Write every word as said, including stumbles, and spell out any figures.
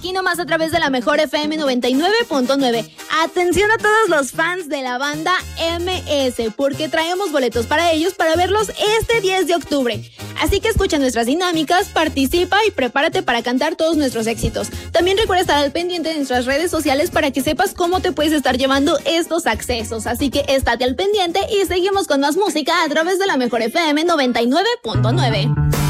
aquí nomás a través de la mejor F M noventa y nueve punto nueve. Atención a todos los fans de la banda M S, porque traemos boletos para ellos para verlos este diez de octubre. Así que escucha nuestras dinámicas, participa y prepárate para cantar todos nuestros éxitos. También recuerda estar al pendiente de nuestras redes sociales para que sepas cómo te puedes estar llevando estos accesos. Así que estate al pendiente y seguimos con más música a través de la mejor F M noventa y nueve punto nueve.